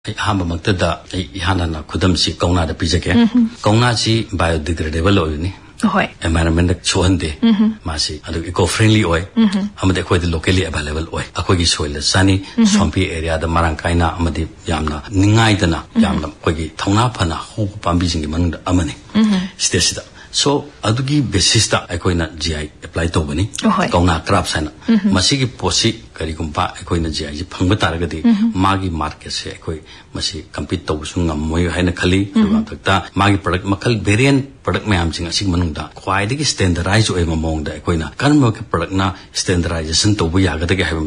Hamba Maktada, Hanana, Kudamsi, Kona the Pizake, Konachi biodegradable oil. Environment Chuande, Masi, eco friendly oil, Amade quite locally available oil, Akogi soil, sunny, swampy area, the Marankaina, Amadi Yamna, Ningaitana, Yamna, Kogi, Taunapana, who Pambising among the Amani, Stesida. So, Adugi Besista, Ecoina GI apply to Bani, Kona Crabs and Masiki Posi, Karigumpa, Ecoina GI, Pangataragadi, Magi Markets, Equi, Masi, Campito, Sunga, Moyo Hanakali, Magi product, Makal, variant product mamsing, a Sigmanunda, quite standardized among the Equina, Karmak product now standardization to Buyaga,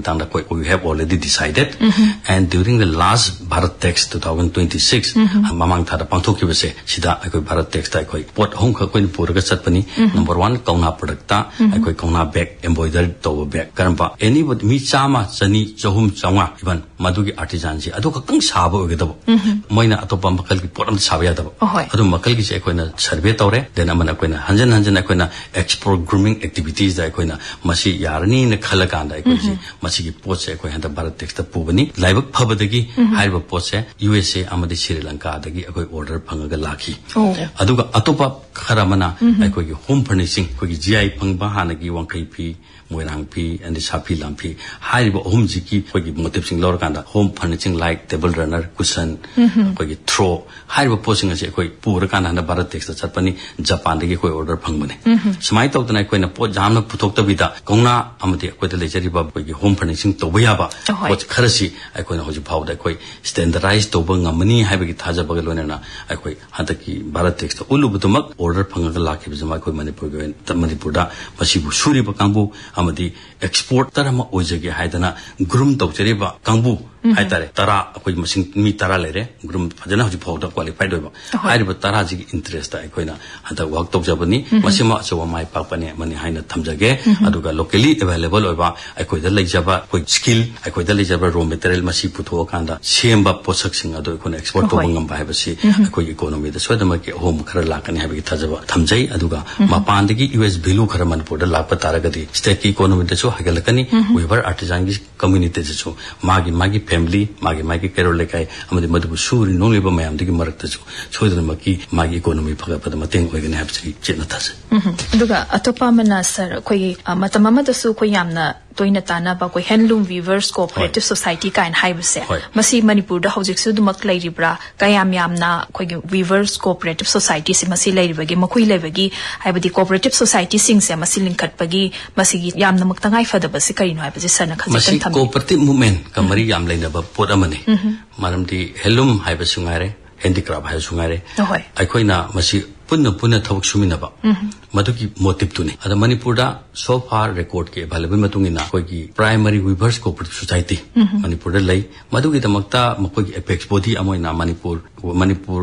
we have already decided. And during the last Bharat Text 2026, Mamang Tada Pantoki was say, Sida, Equi Bharat Text, Equi, what home Kakwin Purgasatpani, number one, Kona producta, Equi Kona bag, embroidered to bag, Karampa, any would meet Sama, Sani, Johum Sama, even Madugi artisansi, Adoka Sabo, Moina Atopa Makalki, Potom Saviata, Adu Makalki Equina, Servetore, then Amanaquina, Hanjan Aquina, export grooming activities, the Equina, Masi Yarni, the Kalakanda, Equisi, Masiki Pose, Equina, the Bharat Text, the Pubani, Livak Pabadagi, Hyba Pose, USA, Amadi Sri Lanka, the order Pangagalaki. Aduga Atopa Karamana, Equi home furnishing, Quigi GI Pangbahanagi, one KP, Moirang P, and the Sapi Lampi, Hyba home Ziki, Quigi motives in Lorganda, home furnishing like table runner, cushion, Quigi throw, Hyba posing as a quick Purakan and the Bharat Text, the Japani, Japan, the order Pangmani. Smite of the night when a pot jam Putokta Vida, Kona, Amati, Quetelejariba, Quigi home furnishing to Wayaba, what currency, I quite Hoji powder, quite standardized to Bunga, many Habit Taja Bagalona, I quite Hataki, Bharat Text, Ulubutumak, order Pangalaki, Mako Manipur, the Manipurda, Masibu Suri Bakambu, Amadi, export Tarama Ojagi Haidana, Grum Doctoriba, Kambu, Haitare, Tara, Aqui Masin, Tara Lere, Grum Padana, powder qualified over. I have Taraji interest, Aquina, and the work of Jabani, Masima, so my Papani, Mani Haina Tamjage, Aduga locally available over, I quit the Lejaba, quite skill, I quit the Lejaba raw material, Masiputo Kanda, Siemba Posaks, Adu, export to Bungam Bivasi, I quit economy, the Swedamaki home Karalak and Habi Tajaba, Tamjay, Aduga, Mapandigi, US Bilu Karaman Put the Lapataragadi, state economy, the so Hagalakani, we were artisan community, so Magi family, Magi Keroleka, and the Madu Suri, no labor mam, the Maratazo, so the Magi economy, Pagapatamating, we can have Genatas. Duga, Atopamana, sir, Quay, Matamama the Sukoyamna. Toinatana ba koi handloom weavers cooperative society ka and haibse masi manipur da hojik su dumak lairibra kayam yamna koi weavers cooperative society se masi lairibagi makui lebagi haibadi cooperative society sing se masi linkat bagi masi yamna maktangai fadaba se karino haibase sana khajatan tham cooperative movement kamari yam laina ba podamani maramdi handloom haibasungare handicraft haibasungare aikoina masi Puna Tavuk Suminaba, Maduki motive to me. At the Manipurda, so far record ke available Matungina, Kogi, primary weavers cooperative society, Manipur lay, Maduki the Makta, Makogi Apex body, Amoina, Manipur.